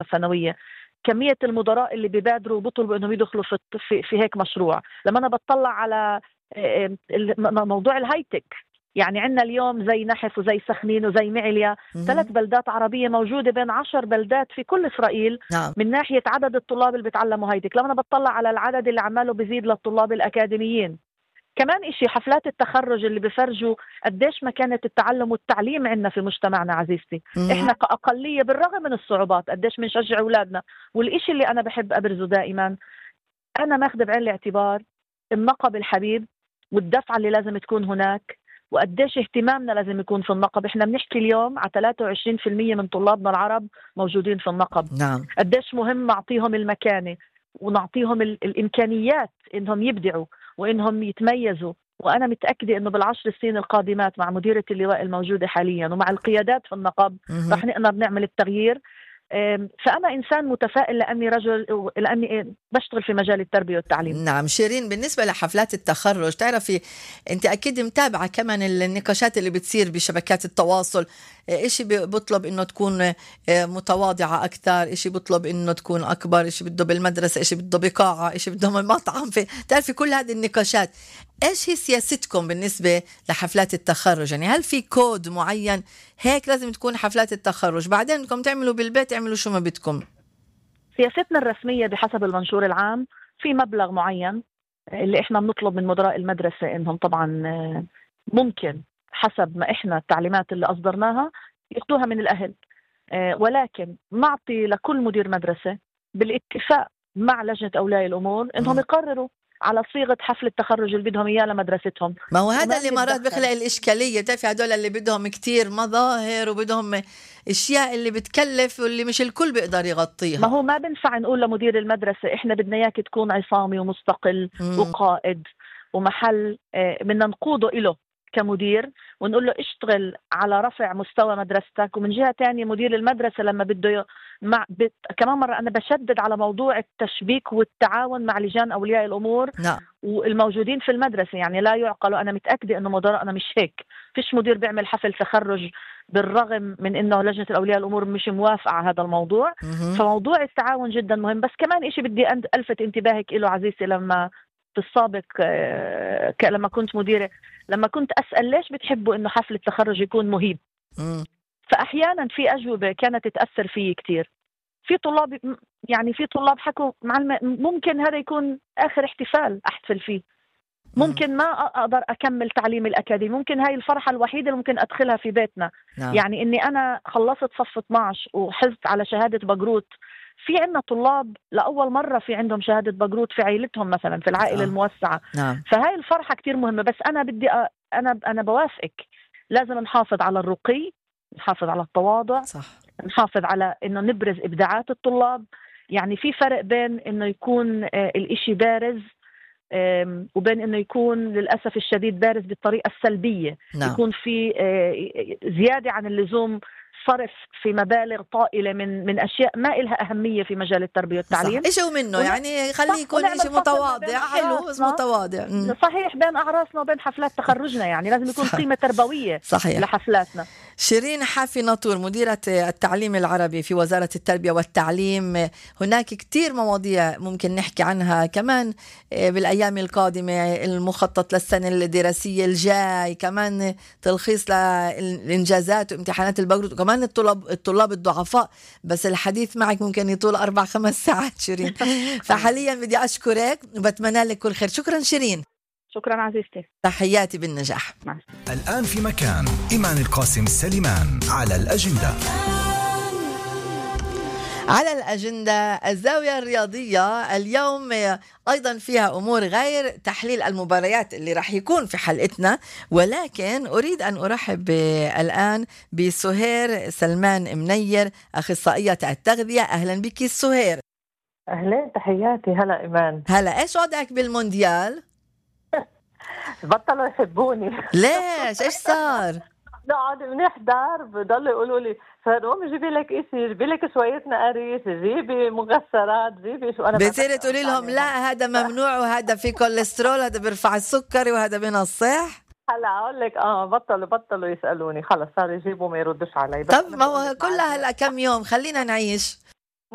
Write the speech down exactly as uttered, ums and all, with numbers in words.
الثانوية، كمية المدراء اللي بيبادروا وبطلبوا انهم يدخلوا في في, في هيك مشروع. لما انا بتطلع على موضوع الهايتك، يعني عندنا اليوم زي نحف وزي سخنين وزي معليا، ثلاث بلدات عربية موجودة بين عشر بلدات في كل إسرائيل. نعم. من ناحية عدد الطلاب اللي بيتعلموا هايتك. لما أنا بتطلع على العدد اللي عماله بيزيد للطلاب الأكاديميين. كمان إشي حفلات التخرج اللي بفرجوا قديش مكانة التعلم والتعليم عندنا في مجتمعنا عزيزتي. مم. إحنا كأقلية بالرغم من الصعوبات قديش بنشجع أولادنا. والإشي اللي أنا بحب أبرزه دائما، أنا ماخذ بعين الاعتبار النقب الحبيب والدفعة اللي لازم تكون هناك، وقديش اهتمامنا لازم يكون في النقب. احنا بنحكي اليوم على ثلاثة وعشرين بالمئة من طلابنا العرب موجودين في النقب. نعم. قديش مهم نعطيهم المكانة ونعطيهم ال- الإمكانيات إنهم يبدعوا وإنهم يتميزوا. وأنا متأكدة إنه بالعشر سنين القادمات مع مديرة اللواء الموجودة حاليا ومع القيادات في النقب مهم. رح نقدر نعمل التغيير. أم، فأنا إنسان متفائل لأني رجل، لأني بشتغل في مجال التربية والتعليم. نعم. شيرين، بالنسبة لحفلات التخرج، تعرفي أنت أكيد متابعة كمان النقاشات اللي بتصير بشبكات التواصل. إشي بيطلب إنه تكون متواضعة أكثر، إشي بيطلب إنه تكون أكبر، إشي بده بالمدرسة، إشي بده بقاعة، إشي بده المطعم. في تعرفي كل هذه النقاشات، إيش هي سياستكم بالنسبة لحفلات التخرج؟ يعني هل في كود معين هيك لازم تكون حفلات التخرج، بعدين بدكم تعملوا بالبيت اعملوا شو ما بدكم؟ سياستنا الرسمية بحسب المنشور العام في مبلغ معين اللي احنا بنطلب من مدراء المدرسة انهم طبعا ممكن حسب ما احنا التعليمات اللي اصدرناها ياخذوها من الاهل، ولكن نعطي لكل مدير مدرسة بالاتفاق مع لجنة اولياء الامور انهم يقرروا على صيغة حفل التخرج اللي بدهم اياه لمدرستهم. ما هو هذا اللي مرات بخلق الإشكالية. تعرفي هدول اللي بدهم كتير مظاهر وبدهم اشياء اللي بتكلف واللي مش الكل بيقدر يغطيها. ما هو ما بنفع نقول لمدير المدرسة احنا بدنا اياك تكون عصامي ومستقل مم. وقائد ومحل بدنا نقوده إله كمدير ونقول له اشتغل على رفع مستوى مدرستك. ومن جهة تانية مدير المدرسة لما بده مع بت... كمان مرة أنا بشدد على موضوع التشبيك والتعاون مع لجان أولياء الأمور. نعم. والموجودين في المدرسة. يعني لا يعقل، أنا متأكدة أنه مدراءنا مش هيك. فيش مدير بيعمل حفل تخرج بالرغم من أنه لجنة الأولياء الأمور مش موافقة على هذا الموضوع. مم. فموضوع التعاون جدا مهم. بس كمان إشي بدي ألفت انتباهك إله عزيزتي، لما في السابق لما كنت مديرة لما كنت أسأل ليش بتحبوا إنه حفل التخرج يكون مهيب، مم. فأحيانا في أجوبة كانت تأثر فيه كتير. في طلاب يعني في طلاب حكوا معلمة ممكن هذا يكون آخر احتفال أحتفل فيه، ممكن ما أقدر أكمل تعليم الأكاديمي، ممكن هاي الفرحة الوحيدة اللي ممكن أدخلها في بيتنا. نعم. يعني إني أنا خلصت صف اثناشر وحزت على شهادة بقروت. في عنا طلاب لأول مرة في عندهم شهادة بقروت في عائلتهم مثلا في العائلة آه. الموسعة. نعم. فهاي الفرحة كتير مهمة. بس أنا بدي أ... أنا أنا بوافقك، لازم نحافظ على الرقي، نحافظ على التواضع، صح. نحافظ على إنه نبرز إبداعات الطلاب. يعني في فرق بين إنه يكون آه الإشي بارز وبين إنه يكون للأسف الشديد بارز بالطريقة السلبية. نعم. يكون في آه زيادة عن اللزوم صرف في مبالغ طائلة من من أشياء ما إلها أهمية في مجال التربية والتعليم. صح. إيش منه ون... يعني خليه يكون إشي متواضع حلو بس متواضع. مم. صحيح بين أعراسنا وبين حفلات تخرجنا. يعني لازم يكون صح. قيمة تربوية صحيح. لحفلاتنا. شيرين حافي ناطور، مديرة التعليم العربي في وزارة التربية والتعليم. هناك كتير مواضيع ممكن نحكي عنها كمان بالأيام القادمة، المخطط للسنة الدراسية الجاي، كمان تلخيص للإنجازات وامتحانات البقرة، وكمان الطلاب الطلاب الضعفاء. بس الحديث معك ممكن يطول أربع خمس ساعات شيرين. فحاليا بدي أشكرك وبتمنى لك كل خير. شكرا شيرين. شكرا عزيزتي. تحياتي بالنجاح. الآن في مكان إيمان القاسم سليمان على الأجندة. على الأجندة الزاوية الرياضية اليوم أيضا فيها أمور غير تحليل المباريات اللي راح يكون في حلقتنا، ولكن أريد أن أرحب الآن بسهير سلمان منير، أخصائية التغذية. أهلا بك سهير. أهلا، تحياتي. هلا إيمان. هلا، إيش وضعك بالمونديال؟ بطلوا يحبوني. ليش؟ إيش صار؟ نقعد بنحضر بضلوا يقولوا لي فقوم جيبي لك إشي، جيبي لك شوية نقاريس، جيبي مكسرات، جيبي شو. أنا بتصيري تقولي لهم لا هذا ممنوع وهذا في كوليسترول، هذا بيرفع السكري وهذا بينصح. هلا أقول لك آه بطلوا بطلوا يسألوني، خلص صار يجيبوا ما يردوش علي. طب ما هو كلها هلا كم يوم، خلينا نعيش.